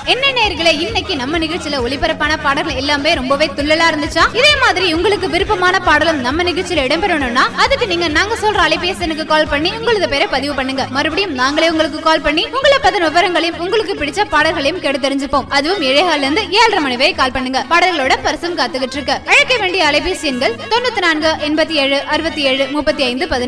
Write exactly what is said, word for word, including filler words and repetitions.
என்ன நேயர்களே, இன்னைக்கு நம்ம நிகழ்ச்சியில ஒளிபரப்பான பாடல்கள் எல்லாமே ரொம்பவே துள்ளலா இருந்துச்சா? இதே மாதிரி உங்களுக்கு விருப்பமான பாடலும் நம்ம நிகழ்ச்சியில இடம்பெறணும்னா அதுக்கு நீங்க நாங்க சொல்ற அலைபேசி எண்ணுக்கு கால் பண்ணி உங்களது பேரை பதிவு பண்ணுங்க. மறுபடியும் நாங்களே உங்களுக்கு கால் பண்ணி உங்களை பத்தின விவரங்களையும் உங்களுக்கு பிடிச்ச பாடல்களையும் கேட்டு தெரிஞ்சுப்போம். அதுவும் ஏழேகால இருந்து ஏழரை மணி வரை கால் பண்ணுங்க. பாடல்களோட பரிசும் காத்துக்கிட்டு இருக்கு. அழைக்க வேண்டிய அலைபேசி எண்கள் தொண்ணூத்தி நான்கு எண்பத்தி ஏழு அறுபத்தி ஏழு முப்பத்தி ஐந்து பதினெட்டு.